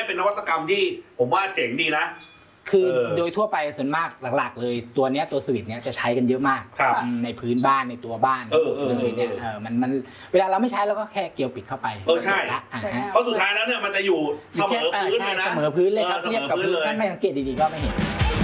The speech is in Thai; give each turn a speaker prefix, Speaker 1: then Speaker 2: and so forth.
Speaker 1: เป็นนวัตกรรมที่ผมว่าเจ๋งดีนะ
Speaker 2: คือโดยทั่วไปส่วนมากหลักๆเลยตัวเนี้ยตัวสวิตช์เนี้ยจะใช้กันเยอะมากในพื้นบ้านในตัวบ้านเลยเนี่ยมันเวลาเราไม่ใช้เราก็แค่เกลียวปิดเข้าไป
Speaker 1: ใช่เพราะสุดท้ายแล้วเนี่ยมันจะอยู่เสมอพื้นเลยนะ
Speaker 2: เสมอพื้นเลยครับเรียบกับพื้นถ้าไม่สังเกตดีๆก็ไม่เห็น